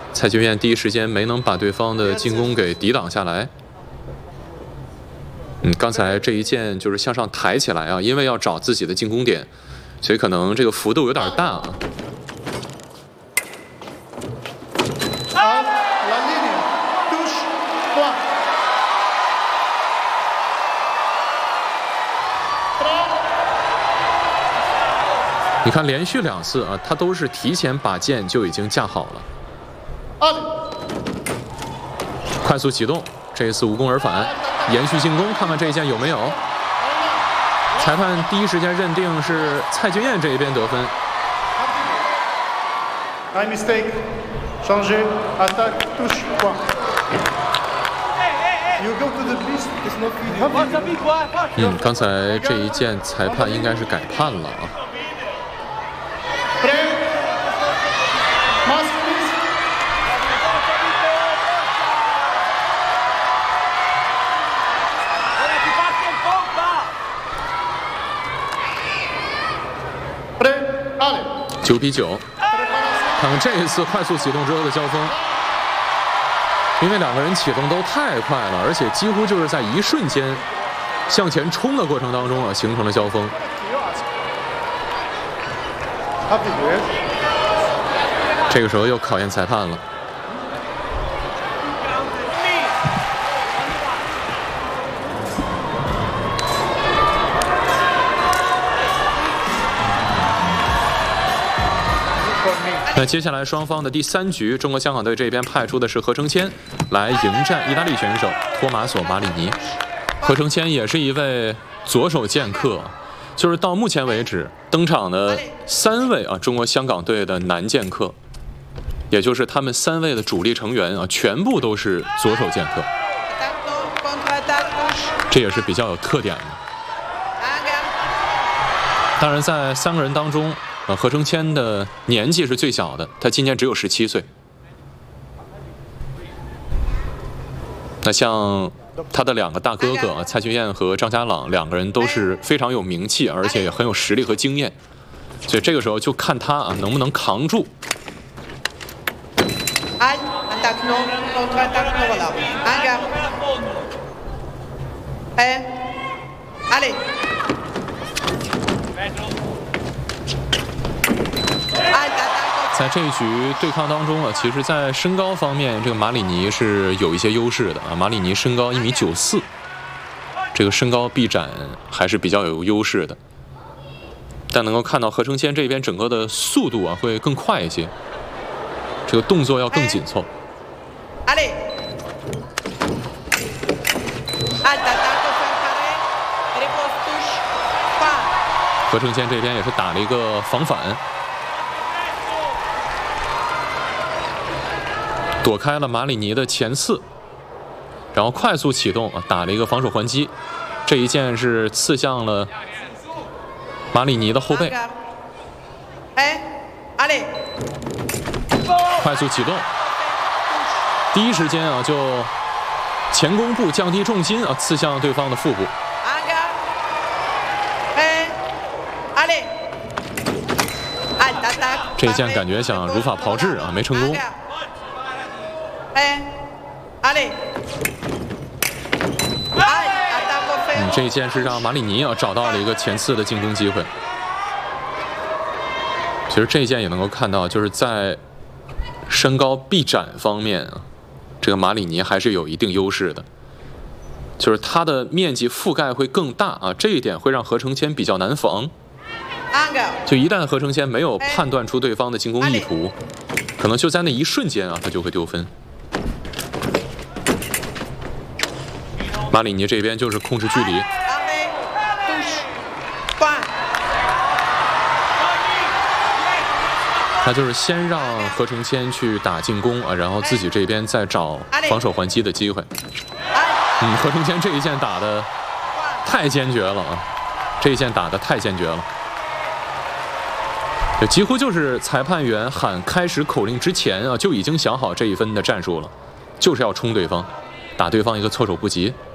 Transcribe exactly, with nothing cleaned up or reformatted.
蔡俊彦第一时间没能把对方的进攻给抵挡下来。嗯，刚才这一箭就是向上抬起来啊，因为要找自己的进攻点，所以可能这个幅度有点大啊。 你看，连续两次啊，他都是提前把箭就已经架好了。快速启动，这一次无功而返，延续进攻，看看这一箭有没有。裁判第一时间认定是蔡俊彦这一边得分。 My mistake. Changer. Attaque. Touche. Point. You go to the beast. It's not good. 嗯，刚才这一箭裁判应该是改判了啊。 九比九，看看这一次快速启动之后的交锋，因为两个人启动都太快了，而且几乎就是在一瞬间向前冲的过程当中啊，形成了交锋。这个时候又考验裁判了。 那接下来双方的第三局，中国香港队这边派出的是何承谦来迎战意大利选手托马索·马里尼。何承谦也是一位左手剑客，就是到目前为止登场的三位啊中国香港队的男剑客，也就是他们三位的主力成员啊，全部都是左手剑客，这也是比较有特点的。当然，在三个人当中。 呃，何承谦的年纪是最小的，他今年只有十七岁。那像他的两个大哥哥蔡俊彦和张家朗，两个人都是非常有名气，而且也很有实力和经验，所以这个时候就看他啊能不能扛住。哎，在这一局对抗当中啊，其实，在身高方面，这个马里尼是有一些优势的啊。马里尼身高一米九四，这个身高臂展还是比较有优势的。但能够看到何承谦这边整个的速度啊会更快一些，这个动作要更紧凑。何承谦这边也是打了一个防反。 躲开了马里尼的前刺，然后快速启动啊，打了一个防守还击。这一箭是刺向了马里尼的后背。快速启动，第一时间啊就前弓步降低重心啊，刺向对方的腹部。这一箭感觉想如法炮制啊，没成功。 嗯，这一箭是让马里尼啊找到了一个前刺的进攻机会。其实这一箭也能够看到，就是在身高臂展方面啊，这个马里尼还是有一定优势的，就是他的面积覆盖会更大啊，这一点会让何承谦比较难防。就一旦何承谦没有判断出对方的进攻意图，可能就在那一瞬间啊，他就会丢分。 马里尼这边就是控制距离，他就是先让何承谦去打进攻啊，然后自己这边再找防守还击的机会。嗯，何承谦这一箭打的太坚决了啊，这一箭打的太坚决了，就几乎就是裁判员喊开始口令之前啊，就已经想好这一分的战术了，就是要冲对方，打对方一个措手不及。